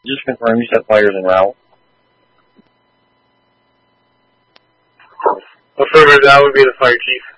Just confirm you said players en route. Affirmative, that would be the fire chief.